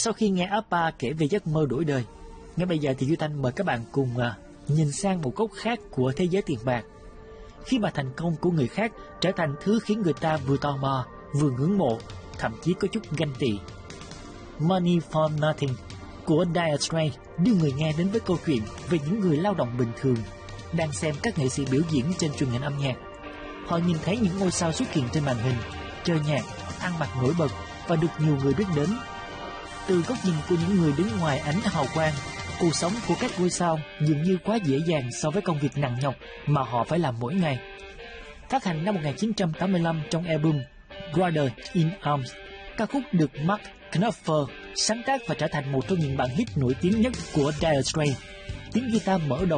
Sau khi nghe Appa kể về giấc mơ đổi đời, ngay bây giờ thì Duy Thanh mời các bạn cùng nhìn sang một góc khác của thế giới tiền bạc. Khi mà thành công của người khác trở thành thứ khiến người ta vừa tò mò, vừa ngưỡng mộ, thậm chí có chút ganh tị. Money for Nothing của Dire Straits đưa người nghe đến với câu chuyện về những người lao động bình thường đang xem các nghệ sĩ biểu diễn trên truyền hình âm nhạc. Họ nhìn thấy những ngôi sao xuất hiện trên màn hình, chơi nhạc, ăn mặc nổi bật và được nhiều người biết đến. Từ góc nhìn của những người đứng ngoài ánh hào quang, cuộc sống của các ngôi sao dường như quá dễ dàng so với công việc nặng nhọc mà họ phải làm mỗi ngày. Phát hành năm 1985 trong album Brother in Arms, ca khúc được Mark Knopfler sáng tác và trở thành một trong những bản hit nổi tiếng nhất của Dire Straits. Tiếng guitar mở đầu